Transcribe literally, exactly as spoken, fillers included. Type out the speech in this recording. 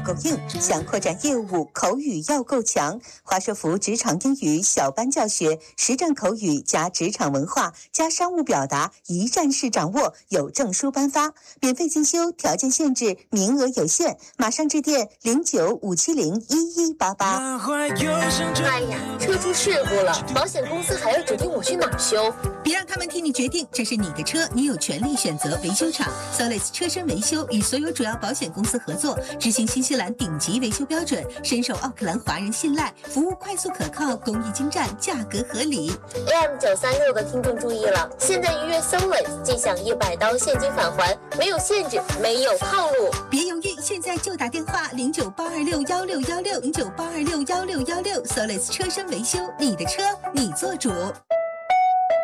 够硬，想扩展业务，口语要够强。华硕福职场英语小班教学，实战口语加职场文化加商务表达，一站式掌握，有证书颁发，免费进修，条件限制，名额有限，马上致电零九五七零一一八八。 哎呀，车出事故了，保险公司还要指定我去哪儿修？ 别让他们替你决定，这是你的车，你有权利选择维修厂。Solis 车身维修与所有主要保险公司合作，执行新西兰顶级维修标准，深受奥克兰华人信赖，服务快速可靠，工艺精湛，价格合理。 A M 九三六的听众注意了，现在预约 Solis 即享一百刀现金返还，没有限制，没有套路。 别犹豫，现在就打电话零九八二六幺六幺六零九八二六幺六幺六 Solis 车身维修，你的车你做主。